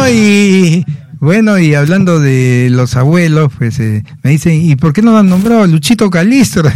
y hablando de los abuelos, pues me dicen, ¿y por qué no han nombrado a Luchito Calistro?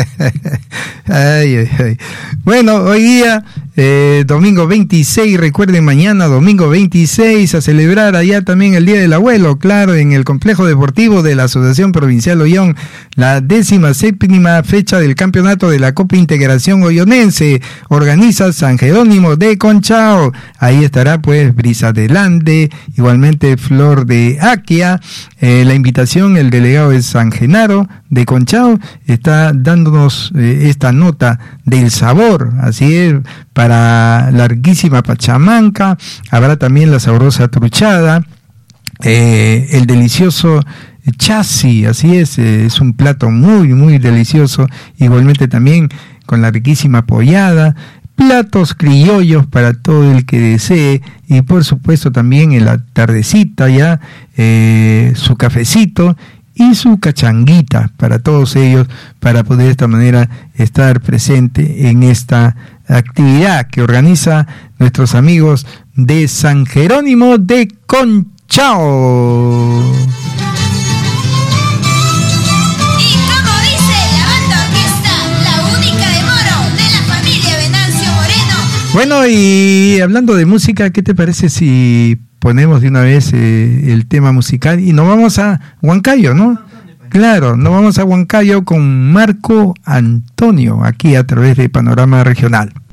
Bueno, hoy día, domingo 26, recuerden, mañana, domingo 26, a celebrar allá también el Día del Abuelo, claro, en el Complejo Deportivo de la Asociación Provincial Ollón, la 17ª fecha del Campeonato de la Copa Integración Ollonense, organiza San Jerónimo de Conchao. Ahí estará pues Brisa de Lande, igualmente Flor de Aquia. La invitación, el delegado de San Genaro de Conchao está dándonos esta nota del sabor, así es, para la riquísima pachamanca. Habrá también la sabrosa truchada, el delicioso chasi, así es un plato muy muy delicioso, igualmente también con la riquísima pollada, platos criollos para todo el que desee, y por supuesto también en la tardecita ya su cafecito y su cachanguita para todos ellos, para poder de esta manera estar presente en esta actividad que organiza nuestros amigos de San Jerónimo de Conchao. Bueno, y hablando de música, ¿qué te parece si ponemos de una vez el tema musical y nos vamos a Huancayo, ¿no? Claro, nos vamos a Huancayo con Marco Antonio, aquí a través de Panorama Regional.